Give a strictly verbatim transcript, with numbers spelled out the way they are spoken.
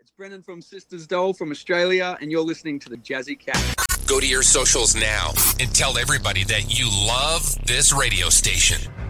It's Brendan from Sisters Dole from Australia, and you're listening to the Jazzy Cat. Go to your socials now and tell everybody that you love this radio station.